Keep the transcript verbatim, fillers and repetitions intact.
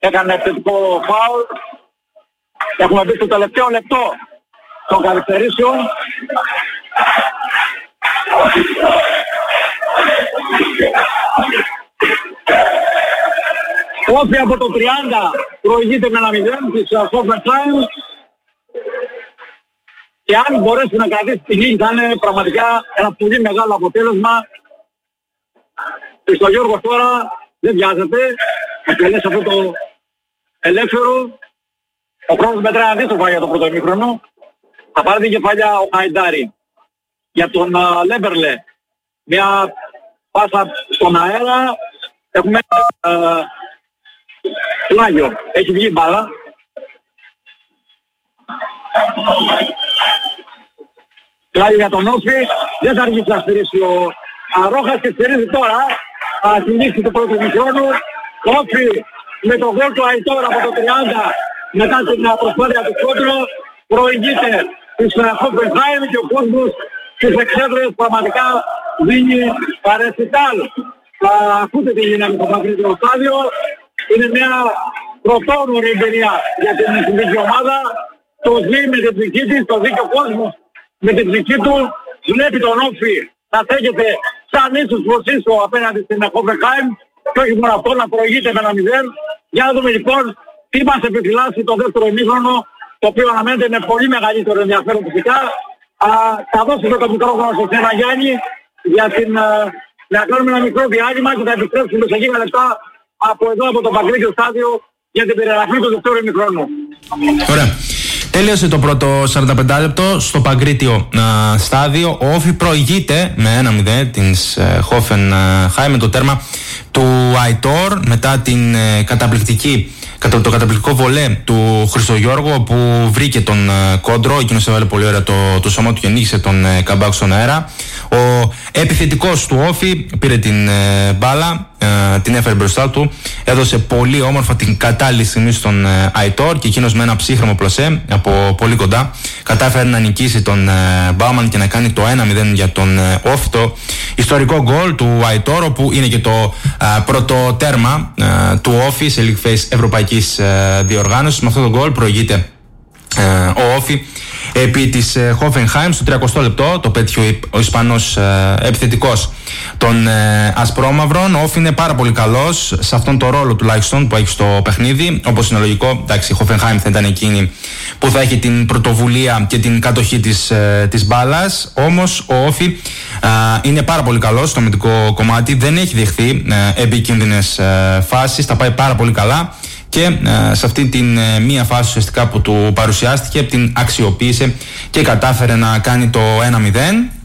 έκανε επιθετικό φάουλ. Έχουμε μπει στο τελευταίο λεπτό των καθυστερήσεων. Όφη από το τριάντα προηγείται με ένα μηδέν της Hoffenheim. Και αν μπορέσει να κρατήσει τη νίκη θα είναι πραγματικά ένα πολύ μεγάλο αποτέλεσμα. Και στο Γιώργο τώρα δεν βιάζεται, εκτελέσει αυτό το ελεύθερο. Ο χρόνος μετράει αντίστοιχα για το πρώτο ημίχρονο. Θα πάρει την κεφαλιά ο Χαϊντάρη για τον uh, Λέμπερλε. Μια πάσα στον αέρα. Έχουμε uh, πλάγιο. Έχει βγει μπάλα. Πλάγιο για τον Όφη. Δεν θα αργήσει να στηρίσει ο Αρόχας και στηρίζει τώρα. Θα συνεχίσει το πρώτο ημίχρονο. Όφη με τον γκολ του Αϊτόρ από το τριάντα μετά την προσπάθεια του Κόντρο προηγείται της Hoffenheim και ο κόσμος στις εξέδρες πραγματικά δίνει παρεσιτάλ. Θα ακούτε τι γίνεται στο μακρύτερο στάδιο. Είναι μια πρωτόγνωρη εμπειρία για την εθνική ομάδα. Το ζει με την ψυχή της, το ζει και ο κόσμος με την ψυχή του. Βλέπει τον Όφη να στέκεται σαν ίσως προς ίσο απέναντι στην Hoffenheim και όχι μόνο αυτό να προηγείται με ένα μηδέν. Για να δούμε λοιπόν τι μας επιφυλάσσει το δεύτερο ημίχρονο, το οποίο αναμένεται με πολύ μεγαλύτερο ενδιαφέρον φυσικά. Α, θα δώσουμε το μικρόφωνο στον Σένα Γιάννη για την, α, να κάνουμε ένα μικρό διάλειμμα και θα επιστρέψουμε σε λίγα λεπτά από εδώ από το Παγκρίτιο στάδιο για την περιγραφή του δεύτερου ημίχρονου. Ωραία. Τέλειωσε το πρώτο σαράντα πέντε λεπτό στο Παγκρίτιο α, στάδιο. Ο Όφη προηγείται με ένα μηδέν της Hoffenheim με το τέρμα του Αϊτόρ μετά την ε, καταπληκτική κατά το καταπληκτικό βολέ του Χριστογιώργου που βρήκε τον uh, Κόντρο, εκείνος έβαλε πολύ ωραία το, το σώμα του και νίκησε τον uh, Καμπάκ στον αέρα. Ο επιθετικός του Όφη πήρε την uh, μπάλα, uh, την έφερε μπροστά του, έδωσε πολύ όμορφα την κατάλληλη στιγμή στον uh, Αϊτόρ και εκείνος με ένα ψύχρεμο πλωσέ από πολύ κοντά κατάφερε να νικήσει τον uh, Μπάουμαν και να κάνει το ένα μηδέν για τον uh, Όφη, το ιστορικό γκολ του Αϊτόρ, όπου είναι και το uh, πρώτο τέρμα uh, του Όφη σε League Phase Ευρωπαϊκής uh, διοργάνωσης. Με αυτό το γκολ προηγείται uh, ο Όφη επί της uh, Hoffenheim στο τριακοστό λεπτό. Το πέτυχε ο Ισπανός uh, επιθετικός των uh, Ασπρόμαυρων. Ο Όφη είναι πάρα πολύ καλός σε αυτόν τον ρόλο τουλάχιστον που έχει στο παιχνίδι. Όπως είναι λογικό, εντάξει, η Hoffenheim θα ήταν εκείνη που θα έχει την πρωτοβουλία και την κατοχή της, uh, της μπάλας. Όμως ο Όφη uh, είναι πάρα πολύ καλός στο αμυντικό κομμάτι. Δεν έχει δεχθεί uh, επικίνδυνες uh, φάσεις. Τα πάει πάρα πολύ καλά. Και ε, σε αυτή την ε, μία φάση ουσιαστικά που του παρουσιάστηκε την αξιοποίησε και κατάφερε να κάνει το ένα μηδέν.